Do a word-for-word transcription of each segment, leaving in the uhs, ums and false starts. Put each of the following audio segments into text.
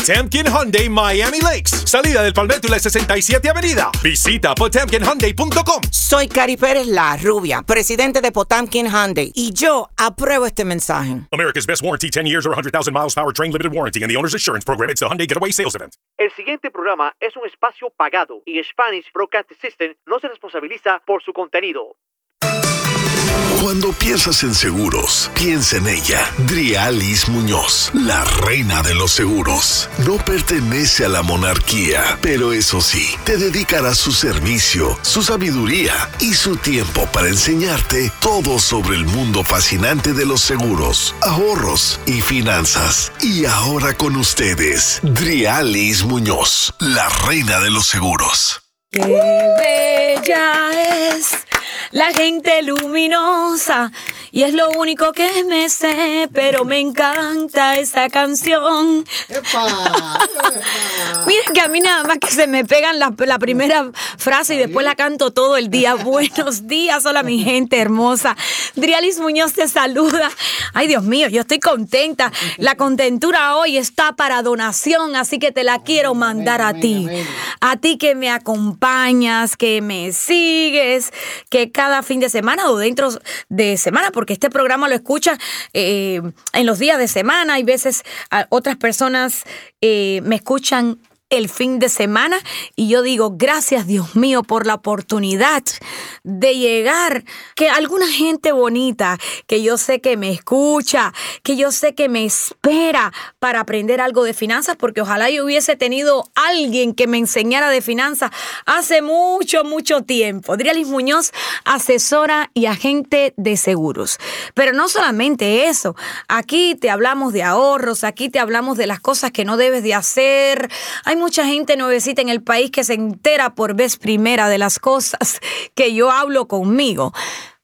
Potemkin Hyundai Miami Lakes. Salida del Palmetto y la sesenta y siete Avenida. Visita potemkin hyundai punto com. Soy Cari Pérez, la rubia, presidente de Potemkin Hyundai. Y yo apruebo este mensaje. America's best warranty, ten years or one hundred thousand miles powertrain limited warranty and the owner's assurance program. It's the Hyundai Getaway Sales Event. El siguiente programa es un espacio pagado y Spanish Broadcast System no se responsabiliza por su contenido. Cuando piensas en seguros, piensa en ella. Drialis Muñoz, la reina de los seguros. No pertenece a la monarquía, pero eso sí, te dedicará su servicio, su sabiduría y su tiempo para enseñarte todo sobre el mundo fascinante de los seguros, ahorros y finanzas. Y ahora con ustedes, Drialis Muñoz, la reina de los seguros. ¡Qué bella es la gente luminosa! Y es lo único que me sé, pero me encanta esa canción. ¡Epa! Mira que a mí nada más que se me pegan la, la primera frase y después la canto todo el día. Buenos días, hola mi gente hermosa. Drialis Muñoz te saluda. Ay, Dios mío, yo estoy contenta. La contentura hoy está para donación, así que te la quiero mandar a ti. A ti que me acompañas, que me sigues, que cada fin de semana o dentro de semana, porque este programa lo escuchas eh, en los días de semana. Hay veces a otras personas eh, me escuchan el fin de semana y yo digo, gracias Dios mío por la oportunidad de llegar, que alguna gente bonita que yo sé que me escucha, que yo sé que me espera para aprender algo de finanzas, porque ojalá yo hubiese tenido alguien que me enseñara de finanzas hace mucho, mucho tiempo. Drialis Muñoz, asesora y agente de seguros. Pero no solamente eso, aquí te hablamos de ahorros, aquí te hablamos de las cosas que no debes de hacer. Hay mucha gente nuevecita en el país que se entera por vez primera de las cosas que yo hablo conmigo.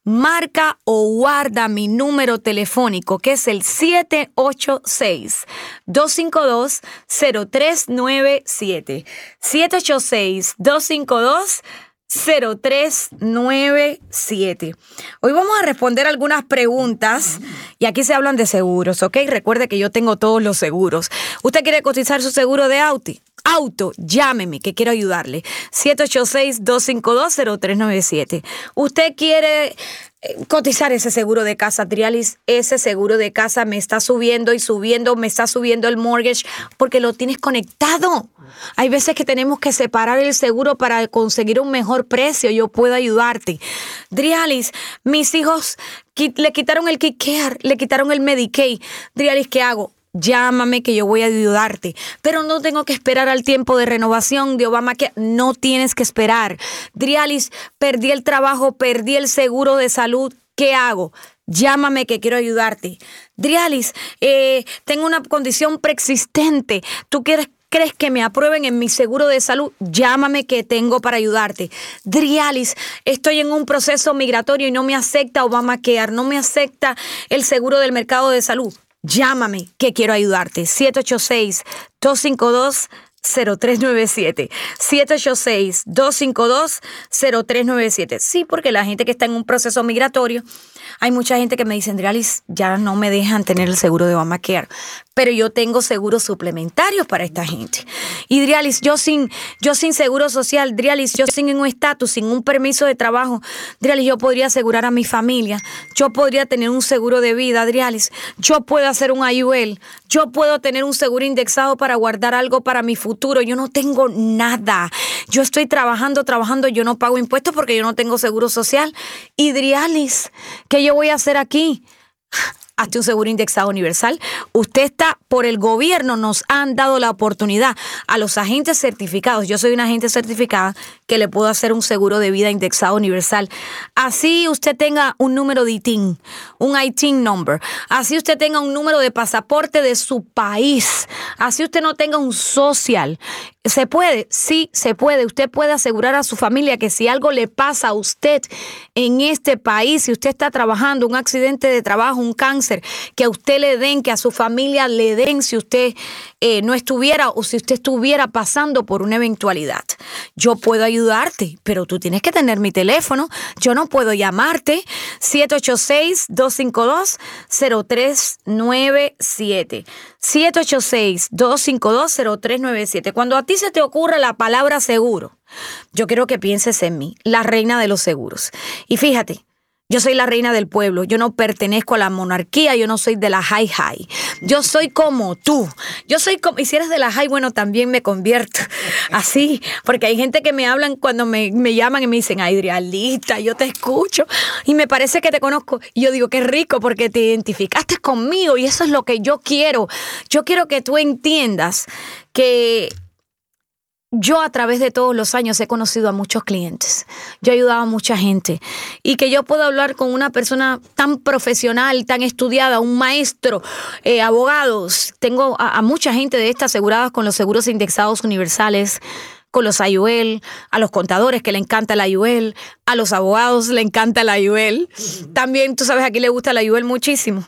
Marca o guarda mi número telefónico, que es el siete ocho seis, dos cinco dos, cero tres nueve siete. siete ocho seis, dos cinco dos, cero tres nueve siete. Hoy vamos a responder algunas preguntas y aquí se hablan de seguros, ¿ok? Recuerde que yo tengo todos los seguros. ¿Usted quiere cotizar su seguro de auto? Auto, llámeme, que quiero ayudarle. siete ocho seis, dos cinco dos, cero tres nueve siete. ¿Usted quiere cotizar ese seguro de casa, Drialis? Ese seguro de casa me está subiendo y subiendo, me está subiendo el mortgage porque lo tienes conectado. Hay veces que tenemos que separar el seguro para conseguir un mejor precio. Yo puedo ayudarte. Drialis, mis hijos le quitaron el KidCare, le quitaron el Medicaid. Drialis, ¿qué hago? Llámame que yo voy a ayudarte. Pero no tengo que esperar al tiempo de renovación de Obamacare. No tienes que esperar. Drialis, perdí el trabajo, perdí el seguro de salud. ¿Qué hago? Llámame que quiero ayudarte. Drialis, eh, tengo una condición preexistente. ¿Tú quieres ¿Crees que me aprueben en mi seguro de salud? Llámame que tengo para ayudarte. Drialis, estoy en un proceso migratorio y no me acepta Obamacare, no me acepta el seguro del mercado de salud. Llámame que quiero ayudarte. siete ocho seis, dos cinco dos, cero tres nueve siete. siete ocho seis, dos cinco dos, cero tres nueve siete. Sí, porque la gente que está en un proceso migratorio, hay mucha gente que me dice, Drialis, ya no me dejan tener el seguro de Obamacare, pero yo tengo seguros suplementarios para esta gente. Y Drialis, yo sin, yo sin seguro social, Drialis, yo sin un estatus, sin un permiso de trabajo, Drialis, yo podría asegurar a mi familia, yo podría tener un seguro de vida, Drialis, yo puedo hacer un I U L, yo puedo tener un seguro indexado para guardar algo para mi futuro. Yo no tengo nada. Yo estoy trabajando, trabajando, yo no pago impuestos porque yo no tengo seguro social. Y Drialis, ¿qué yo voy a hacer aquí? Hazte un seguro indexado universal. Usted está, por el gobierno nos han dado la oportunidad a los agentes certificados. Yo soy una agente certificada que le puedo hacer un seguro de vida indexado universal. Así usted tenga un número de I T I N, un I T I N number. Así usted tenga un número de pasaporte de su país. Así usted no tenga un social. ¿Se puede? Sí, se puede. Usted puede asegurar a su familia que si algo le pasa a usted en este país, si usted está trabajando, un accidente de trabajo, un cáncer, que a usted le den, que a su familia le den si usted eh, no estuviera o si usted estuviera pasando por una eventualidad. Yo puedo ayudarte, pero tú tienes que tener mi teléfono. Yo no puedo llamarte. siete ocho seis, dos cinco dos, cero tres nueve siete. siete ocho seis, dos cinco dos, cero tres nueve siete. Cuando a ti se te ocurra la palabra seguro, yo quiero que pienses en mí, la reina de los seguros. Y fíjate, yo soy la reina del pueblo, yo no pertenezco a la monarquía, yo no soy de la high high. Yo soy como tú. Yo soy como, y si eres de la high, bueno, también me convierto así, porque hay gente que me hablan cuando me, me llaman y me dicen, ay, Drialista, yo te escucho y me parece que te conozco. Y yo digo, qué rico, porque te identificaste conmigo y eso es lo que yo quiero. Yo quiero que tú entiendas que yo a través de todos los años he conocido a muchos clientes, yo he ayudado a mucha gente y que yo puedo hablar con una persona tan profesional, tan estudiada, un maestro, eh, abogados. Tengo a, a mucha gente de estas aseguradas con los seguros indexados universales, con los I U L, a los contadores que le encanta el I U L, a los abogados le encanta el I U L. También, tú sabes, aquí le gusta el I U L muchísimo.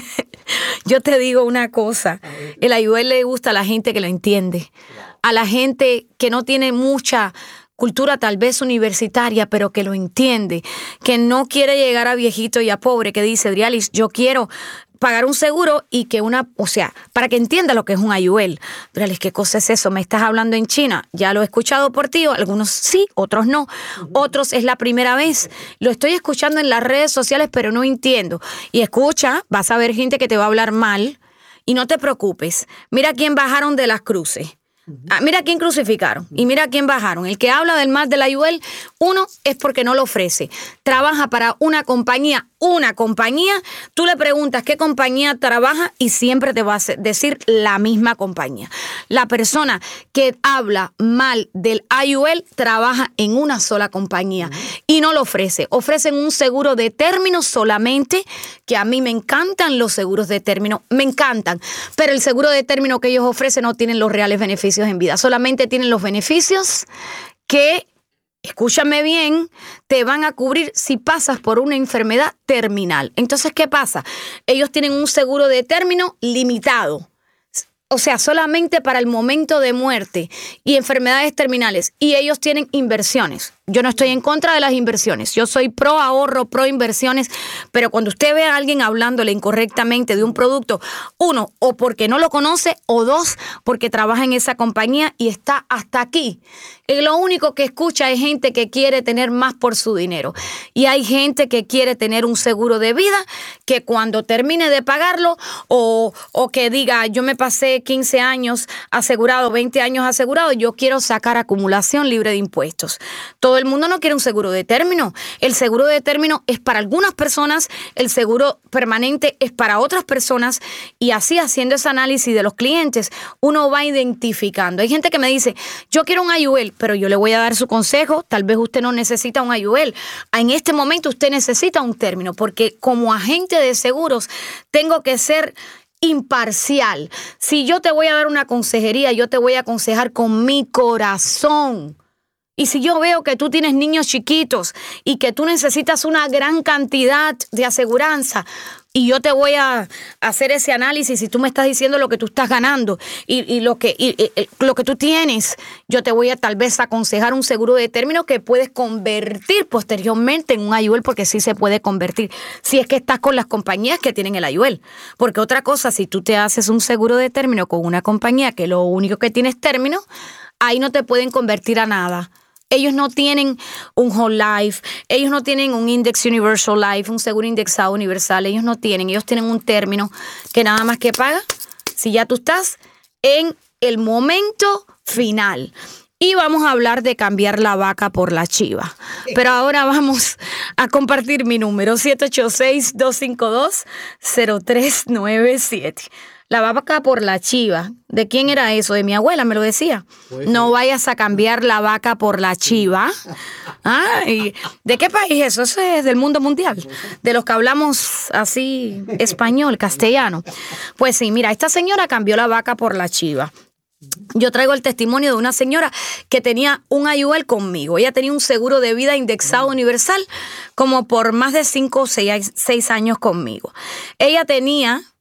Yo te digo una cosa, el I U L le gusta a la gente que lo entiende, a la gente que no tiene mucha cultura tal vez universitaria, pero que lo entiende, que no quiere llegar a viejito y a pobre, que dice, Drialis, yo quiero pagar un seguro y que una, o sea, para que entienda lo que es un I U L. Drialis, ¿qué cosa es eso? ¿Me estás hablando en China? Ya lo he escuchado por ti, algunos sí, otros no. Otros es la primera vez. Lo estoy escuchando en las redes sociales, pero no entiendo. Y escucha, vas a ver gente que te va a hablar mal y no te preocupes. Mira quién bajaron de las cruces. Ah, mira quién crucificaron y mira quién bajaron. El que habla del mal de la I U L, uno es porque no lo ofrece. Trabaja para una compañía, una compañía. Tú le preguntas qué compañía trabaja y siempre te va a decir la misma compañía. La persona que habla mal del I U L trabaja en una sola compañía y no lo ofrece. Ofrecen un seguro de término solamente, que a mí me encantan los seguros de término, me encantan. Pero el seguro de término que ellos ofrecen no tienen los reales beneficios en vida, solamente tienen los beneficios que, escúchame bien, te van a cubrir si pasas por una enfermedad terminal. Entonces, ¿qué pasa? Ellos tienen un seguro de término limitado, o sea, solamente para el momento de muerte y enfermedades terminales, y ellos tienen inversiones. Yo no estoy en contra de las inversiones. Yo soy pro ahorro, pro inversiones, pero cuando usted ve a alguien hablándole incorrectamente de un producto, uno, o porque no lo conoce, o dos, porque trabaja en esa compañía y está hasta aquí. Y lo único que escucha es gente que quiere tener más por su dinero. Y hay gente que quiere tener un seguro de vida que cuando termine de pagarlo, o, o que diga, yo me pasé quince años asegurado, veinte años asegurado, yo quiero sacar acumulación libre de impuestos. Todo el mundo no quiere un seguro de término. El seguro de término es para algunas personas, el seguro permanente es para otras personas, y así, haciendo ese análisis de los clientes, uno va identificando. Hay gente que me dice, yo quiero un I U L, pero yo le voy a dar su consejo, tal vez usted no necesita un I U L. En este momento usted necesita un término, porque como agente de seguros tengo que ser imparcial. Si yo te voy a dar una consejería, yo te voy a aconsejar con mi corazón. Y si yo veo que tú tienes niños chiquitos y que tú necesitas una gran cantidad de aseguranza, y yo te voy a hacer ese análisis y tú me estás diciendo lo que tú estás ganando y, y, lo, que, y, y lo que tú tienes, yo te voy a tal vez aconsejar un seguro de término que puedes convertir posteriormente en un I U L, porque sí se puede convertir si es que estás con las compañías que tienen el I U L. Porque otra cosa, si tú te haces un seguro de término con una compañía que lo único que tiene es término, ahí no te pueden convertir a nada. Ellos no tienen un whole life, ellos no tienen un index universal life, un seguro indexado universal, ellos no tienen, ellos tienen un término que nada más que paga si ya tú estás en el momento final. Y vamos a hablar de cambiar la vaca por la chiva. Pero ahora vamos a compartir mi número, siete ocho seis, dos cinco dos, cero tres nueve siete. La vaca por la chiva. ¿De quién era eso? De mi abuela, me lo decía. No vayas a cambiar la vaca por la chiva. Ah, ¿y de qué país eso? Eso es del mundo mundial. De los que hablamos así español, castellano. Pues sí, mira, esta señora cambió la vaca por la chiva. Yo traigo el testimonio de una señora que tenía un I U L conmigo. Ella tenía un seguro de vida indexado universal como por más de cinco o seis años conmigo. Ella tenía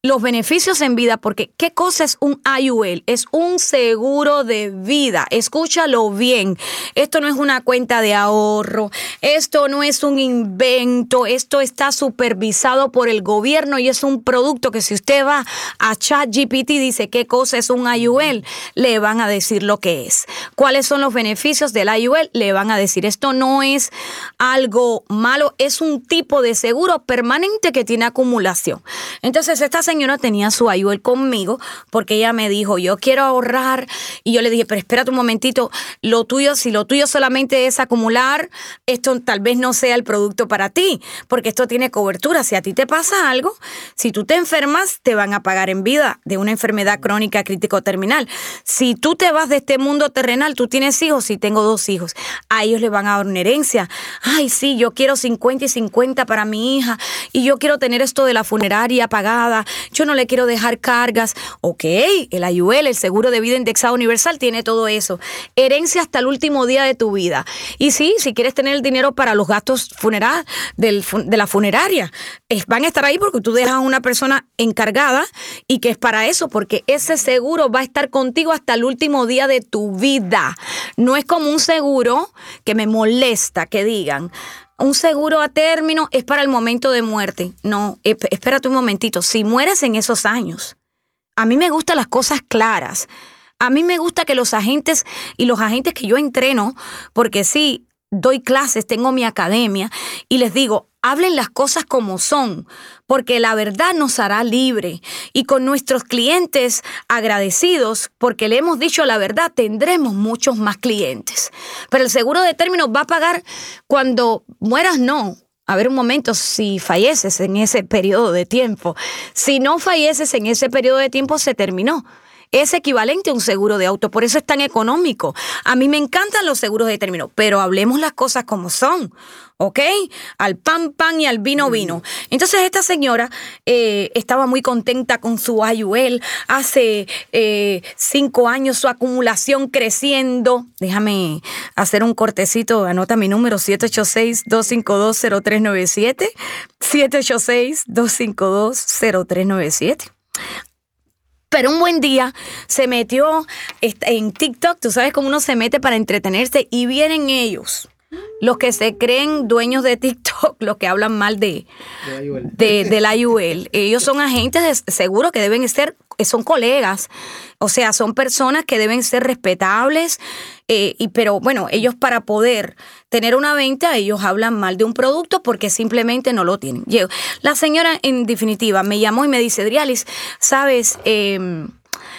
los beneficios en vida, porque ¿qué cosa es un I U L? Es un seguro de vida. Escúchalo bien. Esto no es una cuenta de ahorro, esto no es un invento, esto está supervisado por el gobierno y es un producto que si usted va a ChatGPT y dice qué cosa es un I U L, le van a decir lo que es. ¿Cuáles son los beneficios del I U L? Le van a decir, esto no es algo malo, es un tipo de seguro permanente que tiene acumulación. Entonces esta señora tenía su I U L conmigo porque ella me dijo, yo quiero ahorrar, y yo le dije, pero espérate un momentito, lo tuyo, si lo tuyo solamente es acumular, esto tal vez no sea el producto para ti, porque esto tiene cobertura. Si a ti te pasa algo, si tú te enfermas, te van a pagar en vida de una enfermedad crónica crítico terminal. Si tú te vas de este mundo terrenal, tú tienes hijos, si tengo dos hijos, a ellos les van a dar una herencia. Ay, sí, yo quiero cincuenta y cincuenta para mi hija, y yo quiero tener esto de la funeraria pagada, yo no le quiero dejar cargas. Ok, el I U L, el seguro de vida indexado universal, tiene todo eso. Herencia hasta el último día de tu vida. Y sí, si quieres tener el dinero para los gastos funeral, del, de la funeraria, es, van a estar ahí porque tú dejas a una persona encargada y que es para eso, porque ese seguro va a estar contigo hasta el último día de tu vida. No es como un seguro que me molesta que digan, un seguro a término es para el momento de muerte. No, espérate un momentito. Si mueres en esos años, a mí me gustan las cosas claras. A mí me gusta que los agentes y los agentes que yo entreno, porque sí, doy clases, tengo mi academia, y les digo, hablen las cosas como son, porque la verdad nos hará libre. Y con nuestros clientes agradecidos, porque le hemos dicho la verdad, tendremos muchos más clientes. Pero el seguro de término va a pagar cuando mueras, no. A ver un momento, si falleces en ese periodo de tiempo. Si no falleces en ese periodo de tiempo, se terminó. Es equivalente a un seguro de auto, por eso es tan económico. A mí me encantan los seguros de término, pero hablemos las cosas como son, ¿ok? Al pan, pan y al vino, vino. Entonces esta señora eh, estaba muy contenta con su I U L. Hace eh, cinco años su acumulación creciendo. Déjame hacer un cortecito, anota mi número, siete ocho seis, dos cinco dos, cero tres nueve siete. siete ocho seis, dos cinco dos, cero tres nueve siete. Pero un buen día se metió en TikTok, tú sabes cómo uno se mete para entretenerse, y vienen ellos, los que se creen dueños de TikTok, los que hablan mal de, de, del I U L. Ellos son agentes de seguro que deben ser, son colegas, o sea, son personas que deben ser respetables, eh, y, pero bueno, ellos para poder tener una venta, ellos hablan mal de un producto porque simplemente no lo tienen. La señora, en definitiva, me llamó y me dice, Drialis, ¿sabes? Eh,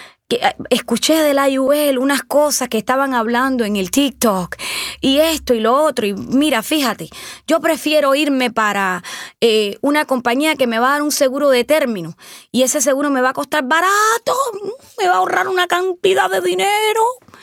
escuché del I U L unas cosas que estaban hablando en el TikTok y esto y lo otro, y mira, fíjate, yo prefiero irme para eh, una compañía que me va a dar un seguro de término, y ese seguro me va a costar barato, me va a ahorrar una cantidad de dinero.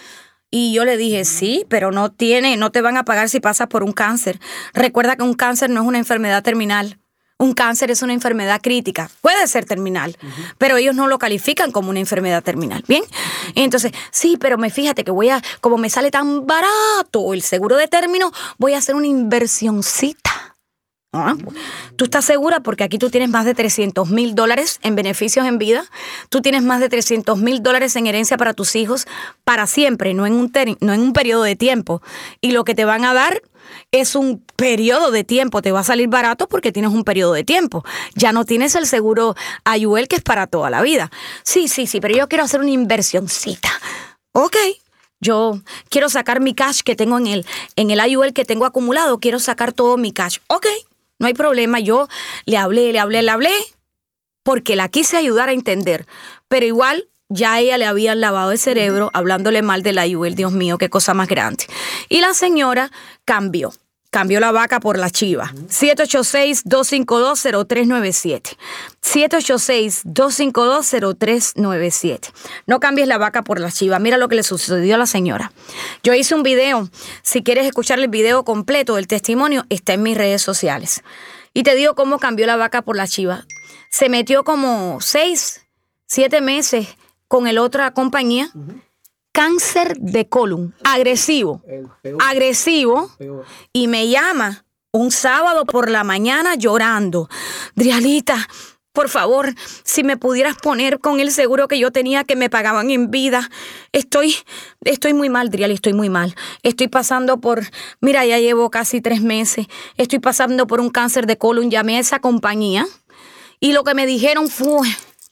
Y yo le dije, sí, pero no tiene, no te van a pagar si pasas por un cáncer. Recuerda que un cáncer no es una enfermedad terminal. Un cáncer es una enfermedad crítica. Puede ser terminal, uh-huh, pero ellos no lo califican como una enfermedad terminal. ¿Bien? Y entonces, sí, pero me fíjate que voy a, como me sale tan barato el seguro de término, voy a hacer una inversioncita. ¿Ah? ¿Tú estás segura? Porque aquí tú tienes más de trescientos mil dólares en beneficios en vida. Tú tienes más de trescientos mil dólares en herencia para tus hijos para siempre, no en un, ter- no en un periodo de tiempo. Y lo que te van a dar es un periodo de tiempo. Te va a salir barato porque tienes un periodo de tiempo. Ya no tienes el seguro I U L que es para toda la vida. Sí, sí, sí, pero yo quiero hacer una inversioncita. Ok. Yo quiero sacar mi cash que tengo en el, en el I U L que tengo acumulado. Quiero sacar todo mi cash. Ok. No hay problema, yo le hablé, le hablé, le hablé, porque la quise ayudar a entender. Pero igual ya a ella le habían lavado el cerebro hablándole mal del I U L. Dios mío, qué cosa más grande. Y la señora cambió. Cambió la vaca por la chiva. siete ocho seis, dos cinco dos, cero tres nueve siete. siete ocho seis, dos cinco dos, cero tres nueve siete. No cambies la vaca por la chiva. Mira lo que le sucedió a la señora. Yo hice un video. Si quieres escuchar el video completo del testimonio, está en mis redes sociales. Y te digo cómo cambió la vaca por la chiva. Se metió como seis, siete meses con el otra compañía. Uh-huh. Cáncer de colon, agresivo, agresivo, y me llama un sábado por la mañana llorando. Drialita, por favor, si me pudieras poner con el seguro que yo tenía que me pagaban en vida. Estoy, estoy muy mal, Driali, estoy muy mal. Estoy pasando por, mira, ya llevo casi tres meses. Estoy pasando por un cáncer de colon. Llamé a esa compañía y lo que me dijeron fue,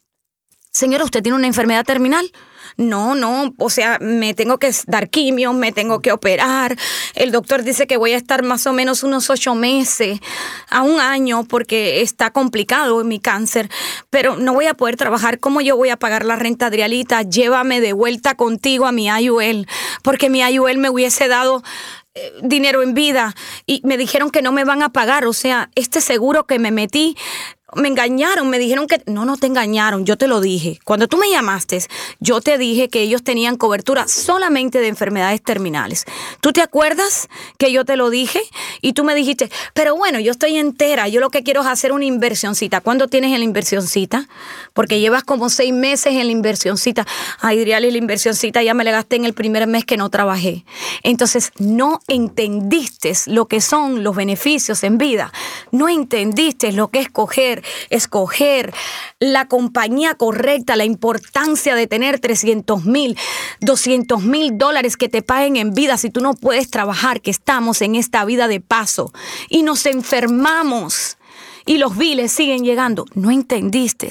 señora, ¿usted tiene una enfermedad terminal? No, no, o sea, me tengo que dar quimio, me tengo que operar. El doctor dice que voy a estar más o menos unos ocho meses a un año porque está complicado mi cáncer, pero no voy a poder trabajar. ¿Cómo yo voy a pagar la renta, Drialita? Llévame de vuelta contigo a mi I U L, porque mi I U L me hubiese dado eh, dinero en vida y me dijeron que no me van a pagar. O sea, este seguro que me metí, me engañaron, me dijeron que... No, no te engañaron, yo te lo dije. Cuando tú me llamaste, yo te dije que ellos tenían cobertura solamente de enfermedades terminales. ¿Tú te acuerdas que yo te lo dije? Y tú me dijiste, pero bueno, yo estoy entera, yo lo que quiero es hacer una inversioncita. ¿Cuándo tienes en la inversioncita? Porque llevas como seis meses en la inversioncita. Ay, Driali, la inversioncita ya me la gasté en el primer mes que no trabajé. Entonces, no entendiste lo que son los beneficios en vida. No entendiste lo que es coger escoger la compañía correcta, la importancia de tener trescientos mil, doscientos mil dólares que te paguen en vida si tú no puedes trabajar, que estamos en esta vida de paso y nos enfermamos y los biles siguen llegando. No entendiste.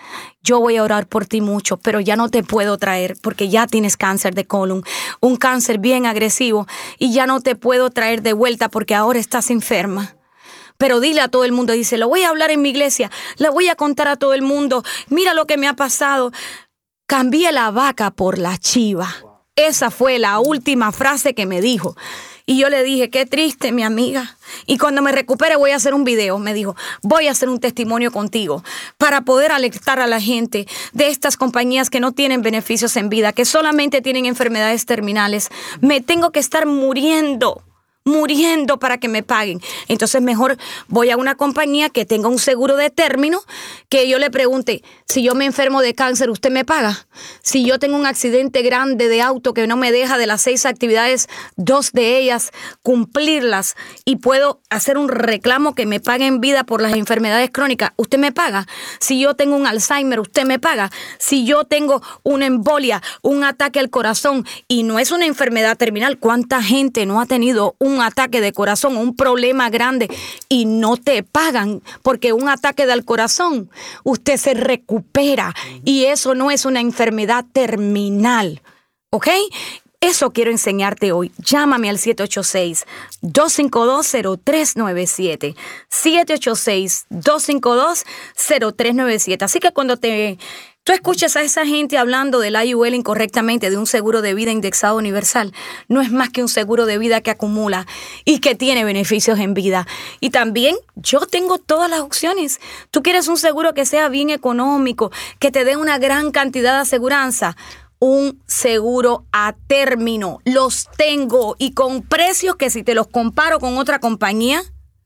Yo voy a orar por ti mucho, pero ya no te puedo traer porque ya tienes cáncer de colon, un cáncer bien agresivo, y ya no te puedo traer de vuelta porque ahora estás enferma. Pero dile a todo el mundo, dice, lo voy a hablar en mi iglesia, le voy a contar a todo el mundo, mira lo que me ha pasado. Cambié la vaca por la chiva. Esa fue la última frase que me dijo. Y yo le dije, qué triste, mi amiga. Y cuando me recupere voy a hacer un video. Me dijo, voy a hacer un testimonio contigo para poder alertar a la gente de estas compañías que no tienen beneficios en vida, que solamente tienen enfermedades terminales. Me tengo que estar muriendo. muriendo para que me paguen. Entonces mejor voy a una compañía que tenga un seguro de término, que yo le pregunte, si yo me enfermo de cáncer, ¿usted me paga? Si yo tengo un accidente grande de auto que no me deja de las seis actividades, dos de ellas cumplirlas, y puedo hacer un reclamo que me pague en vida por las enfermedades crónicas, ¿usted me paga? Si yo tengo un Alzheimer, ¿usted me paga? Si yo tengo una embolia, un ataque al corazón, y no es una enfermedad terminal, ¿cuánta gente no ha tenido un un ataque de corazón, un problema grande, y no te pagan? Porque un ataque del corazón, usted se recupera y eso no es una enfermedad terminal, ¿ok? Eso quiero enseñarte hoy. Llámame al siete ocho seis, dos cinco dos, cero tres nueve siete. siete ocho seis, dos cinco dos, cero tres nueve siete. Así que cuando te... tú escuchas a esa gente hablando del I U L incorrectamente, de un seguro de vida indexado universal, no es más que un seguro de vida que acumula y que tiene beneficios en vida. Y también yo tengo todas las opciones. Tú quieres un seguro que sea bien económico, que te dé una gran cantidad de aseguranza. Un seguro a término. Los tengo y con precios que si te los comparo con otra compañía,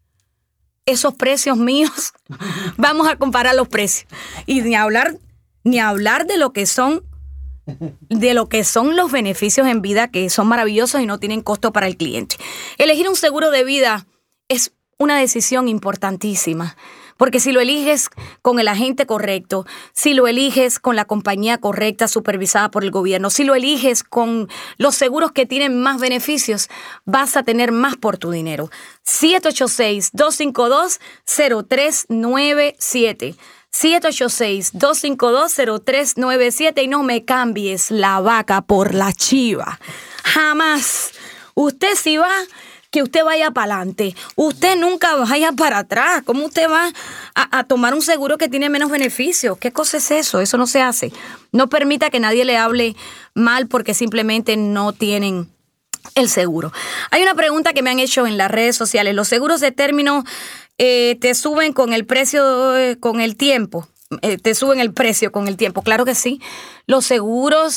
esos precios míos, vamos a comparar los precios. Y ni hablar... Ni hablar de lo que son, de lo que son los beneficios en vida, que son maravillosos y no tienen costo para el cliente. Elegir un seguro de vida es una decisión importantísima, porque si lo eliges con el agente correcto, si lo eliges con la compañía correcta supervisada por el gobierno, si lo eliges con los seguros que tienen más beneficios, vas a tener más por tu dinero. siete ocho seis, dos cinco dos, cero tres nueve siete. siete ocho seis, dos cinco dos, cero tres nueve siete, y no me cambies la vaca por la chiva. Jamás. Usted si va, que usted vaya para adelante. Usted nunca vaya para atrás. ¿Cómo usted va a, a tomar un seguro que tiene menos beneficios? ¿Qué cosa es eso? Eso no se hace. No permita que nadie le hable mal porque simplemente no tienen el seguro. Hay una pregunta que me han hecho en las redes sociales. ¿Los seguros de término eh, te suben con el precio, eh, con el tiempo? Eh, te suben el precio con el tiempo. Claro que sí. Los seguros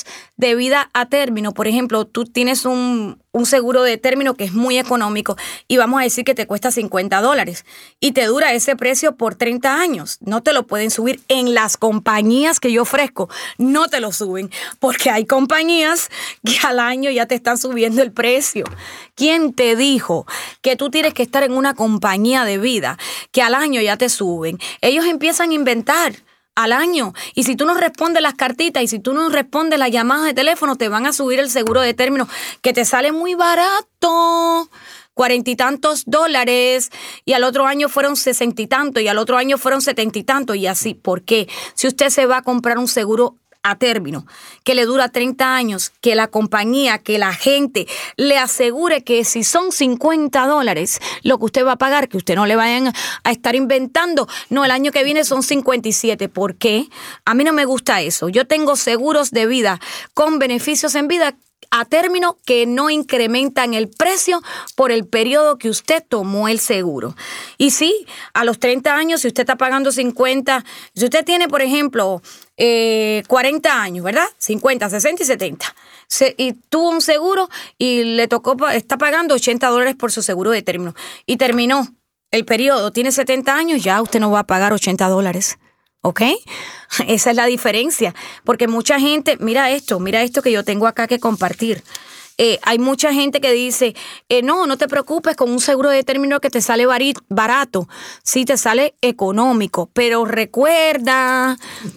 de vida a término, por ejemplo, tú tienes un, un seguro de término que es muy económico y vamos a decir que te cuesta cincuenta dólares y te dura ese precio por treinta años. No te lo pueden subir en las compañías que yo ofrezco. No te lo suben porque hay compañías que al año ya te están subiendo el precio. ¿Quién te dijo que tú tienes que estar en una compañía de vida que al año ya te suben? Ellos empiezan a inventar al año. Y si tú no respondes las cartitas y si tú no respondes las llamadas de teléfono, te van a subir el seguro de término que te sale muy barato. Cuarenta y tantos dólares y al otro año fueron sesenta y tantos y al otro año fueron setenta y tantos y así. ¿Por qué? Si usted se va a comprar un seguro a término, que le dura treinta años, que la compañía, que la gente le asegure que si son cincuenta dólares lo que usted va a pagar, que usted no le vayan a estar inventando, no, el año que viene son cincuenta y siete. ¿Por qué? A mí no me gusta eso. Yo tengo seguros de vida con beneficios en vida a término que no incrementan el precio por el periodo que usted tomó el seguro. Y sí, a los treinta años, si usted está pagando cincuenta, si usted tiene, por ejemplo, eh, cuarenta años, ¿verdad? cincuenta, sesenta y setenta. Se, y tuvo un seguro y le tocó, está pagando ochenta dólares por su seguro de término. Y terminó el periodo, tiene setenta años, ya usted no va a pagar ochenta dólares. ¿Ok? Esa es la diferencia. Porque mucha gente, mira esto, mira esto que yo tengo acá que compartir. Eh, hay mucha gente que dice, eh, no, no te preocupes con un seguro de término que te sale barato. Sí, te sale económico. Pero recuerda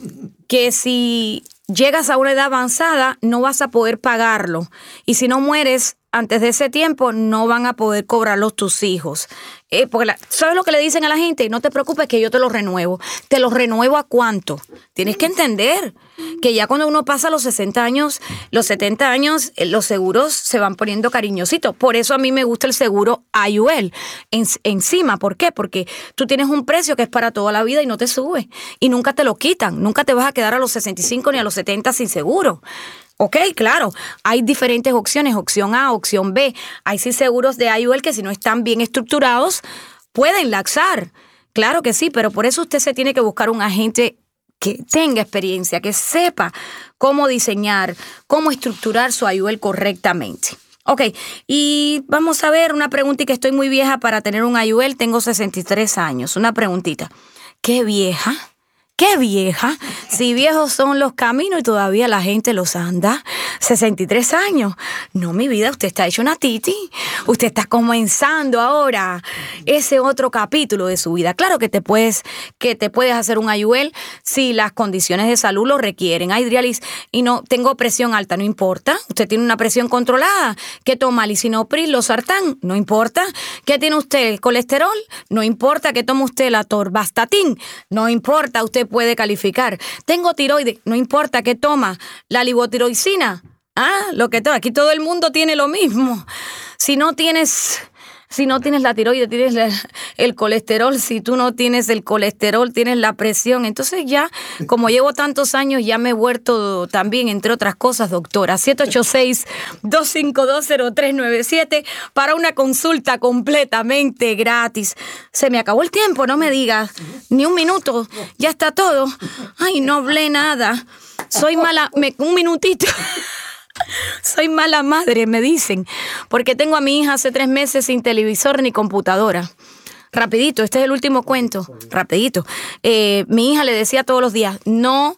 que si llegas a una edad avanzada, no vas a poder pagarlo. Y si no mueres antes de ese tiempo, no van a poder cobrarlos tus hijos. Eh, porque la, ¿sabes lo que le dicen a la gente? No te preocupes que yo te lo renuevo. ¿Te lo renuevo a cuánto? Tienes que entender que ya cuando uno pasa los sesenta años, los setenta años, eh, los seguros se van poniendo cariñositos. Por eso a mí me gusta el seguro I U L en, encima. ¿Por qué? Porque tú tienes un precio que es para toda la vida y no te sube. Y nunca te lo quitan. Nunca te vas a quedar a los sesenta y cinco ni a los setenta sin seguro. Ok, claro, hay diferentes opciones, opción A, opción B. Hay sí seguros de I U L que si no están bien estructurados pueden laxar. Claro que sí, pero por eso usted se tiene que buscar un agente que tenga experiencia, que sepa cómo diseñar, cómo estructurar su I U L correctamente. Ok, y vamos a ver una preguntita, que estoy muy vieja para tener un I U L, tengo sesenta y tres años. Una preguntita, ¿qué vieja? ¡Qué vieja! Si viejos son los caminos y todavía la gente los anda. sesenta y tres años. No, mi vida, usted está hecho una titi. Usted está comenzando ahora ese otro capítulo de su vida. Claro que te puedes, que te puedes hacer un I U L si las condiciones de salud lo requieren. Ay, Drialis, y no tengo presión alta, no importa. Usted tiene una presión controlada. ¿Qué toma lisinopril, losartán? No importa. ¿Qué tiene usted? ¿Colesterol? No importa. ¿Qué toma usted? La torvastatin? No importa. Usted puede calificar. Tengo tiroides, no importa qué toma. La libotiroicina, ah, lo que toma. Aquí todo el mundo tiene lo mismo. Si no tienes, si no tienes la tiroides, tienes la, el colesterol. Si tú no tienes el colesterol, tienes la presión. Entonces ya, como llevo tantos años, ya me he vuelto también, entre otras cosas, doctora. siete ocho seis, dos cinco dos, cero tres nueve siete para una consulta completamente gratis. Se me acabó el tiempo, no me digas. Ni un minuto, ya está todo. Ay, no hablé nada. Soy mala, me, un minutito. Soy mala madre, me dicen, porque tengo a mi hija hace tres meses sin televisor ni computadora. Rapidito, este es el último cuento. Rapidito. Eh, mi hija le decía todos los días, no,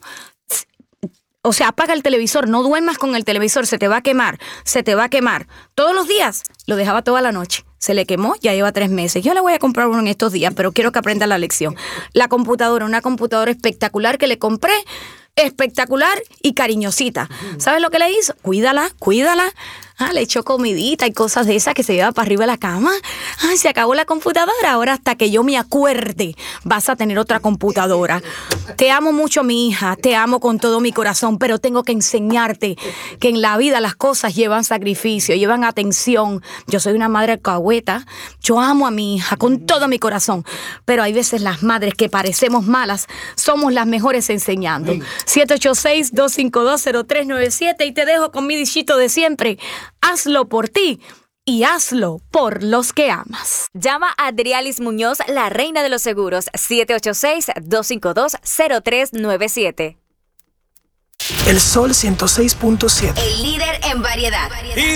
o sea, apaga el televisor, no duermas con el televisor, se te va a quemar, se te va a quemar. Todos los días, lo dejaba toda la noche. Se le quemó, ya lleva tres meses. Yo le voy a comprar uno en estos días, pero quiero que aprenda la lección. La computadora, una computadora espectacular que le compré, espectacular y cariñosita. ¿Sabes lo que le hizo? Cuídala, cuídala. Ah, le echó comidita y cosas de esas que se lleva para arriba de la cama. Ah, se acabó la computadora. Ahora hasta que yo me acuerde vas a tener otra computadora. Te amo mucho, mi hija. Te amo con todo mi corazón, pero tengo que enseñarte que en la vida las cosas llevan sacrificio, llevan atención. Yo soy una madre alcahueta. Yo amo a mi hija con todo mi corazón, pero hay veces las madres que parecemos malas somos las mejores enseñando. siete ocho seis, dos cinco dos, cero tres nueve siete y te dejo con mi dichito de siempre. Hazlo por ti y hazlo por los que amas. Llama a Drialis Muñoz, la reina de los seguros, siete ocho seis, dos cinco dos, cero tres nueve siete. El Sol ciento seis punto siete. El líder en variedad. Y